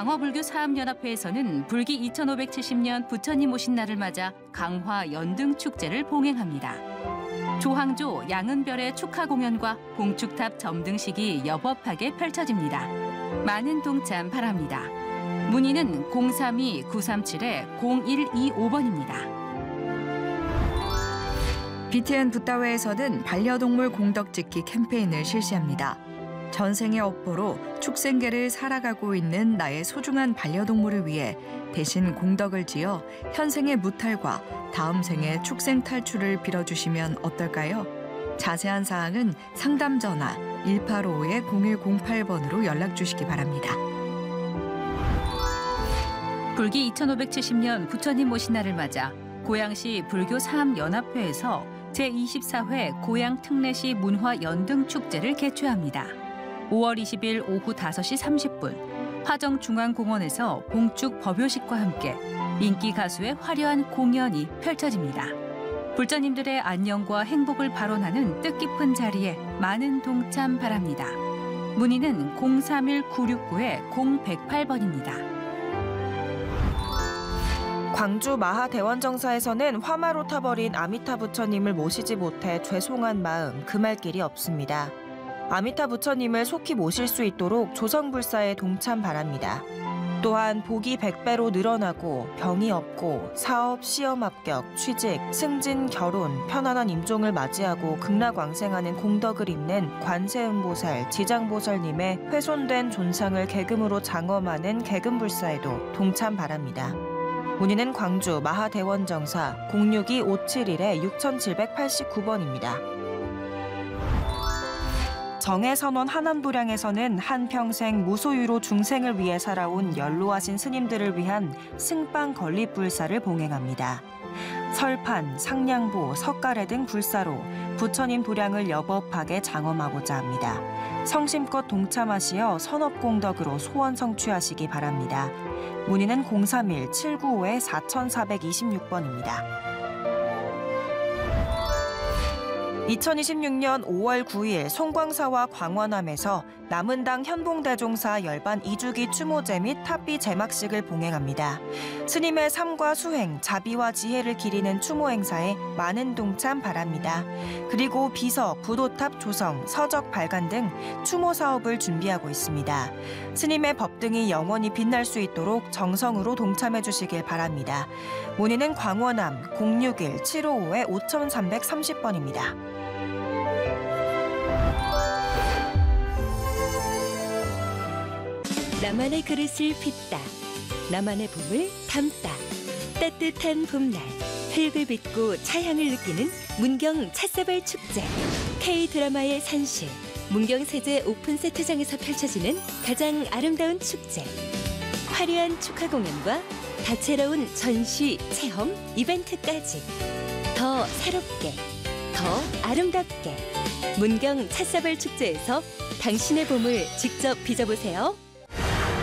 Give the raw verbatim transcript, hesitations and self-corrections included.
강화불교 사업연합회에서는 불기 이천오백칠십 년 부처님 오신 날을 맞아 강화 연등 축제를 봉행합니다. 조항조 양은별의 축하 공연과 봉축탑 점등식이 여법하게 펼쳐집니다. 많은 동참 바랍니다. 문의는 공삼이 구삼칠 공일이오 번입니다. 비티엔 붓다웨에서는 반려동물 공덕짓기 캠페인을 실시합니다. 전생의 업보로 축생계를 살아가고 있는 나의 소중한 반려동물을 위해 대신 공덕을 지어 현생의 무탈과 다음 생의 축생 탈출을 빌어주시면 어떨까요? 자세한 사항은 상담 전화 일팔오오 공일공팔 번으로 연락 주시기 바랍니다. 불기 이천오백칠십 년 부처님 오신 날을 맞아 고양시 불교 사업연합회에서 제이십사 회 고양 특례시 문화 연등 축제를 개최합니다. 오월 이십일 오후 다섯 시 삼십 분 화정중앙공원에서 봉축 법요식과 함께 인기 가수의 화려한 공연이 펼쳐집니다. 불자님들의 안녕과 행복을 발언하는 뜻깊은 자리에 많은 동참 바랍니다. 문의는 공삼일 구육구 공백팔 번입니다. 광주 마하대원정사에서는 화마로 타버린 아미타 부처님을 모시지 못해 죄송한 마음 금할 길이 없습니다. 아미타 부처님을 속히 모실 수 있도록 조성불사에 동참 바랍니다. 또한 복이 백 배로 늘어나고 병이 없고 사업, 시험 합격, 취직, 승진, 결혼, 편안한 임종을 맞이하고 극락왕생하는 공덕을 잇는 관세음보살, 지장보살님의 훼손된 존상을 계금으로 장엄하는 계금불사에도 동참 바랍니다. 문의는 광주 마하대원정사 공육이 오칠일 육칠팔구 번입니다. 정해선원 하남도량에서는 한평생 무소유로 중생을 위해 살아온 연로하신 스님들을 위한 승빵 건립불사를 봉행합니다. 설판, 상냥보, 석가래 등 불사로 부처님 도량을 여법하게 장엄하고자 합니다. 성심껏 동참하시어 선업공덕으로 소원 성취하시기 바랍니다. 문의는 공삼일 칠구오 사사이육 번입니다. 이천이십육 년 오월 구일 송광사와 광원암에서 남은당 현봉대종사 열반 이주기 추모제 및 탑비 제막식을 봉행합니다. 스님의 삶과 수행, 자비와 지혜를 기리는 추모 행사에 많은 동참 바랍니다. 그리고 비서, 구도탑 조성, 서적 발간 등 추모 사업을 준비하고 있습니다. 스님의 법등이 영원히 빛날 수 있도록 정성으로 동참해 주시길 바랍니다. 문의는 광원암 공육일 칠오오 오삼삼공 번입니다. 나만의 그릇을 빚다. 나만의 봄을 담다. 따뜻한 봄날 흙을 빚고 차향을 느끼는 문경 찻사발 축제. K드라마의 산실 문경세제 오픈 세트장에서 펼쳐지는 가장 아름다운 축제. 화려한 축하 공연과 다채로운 전시, 체험, 이벤트까지 더 새롭게, 더 아름답게 문경 찻사발 축제에서 당신의 봄을 직접 빚어보세요.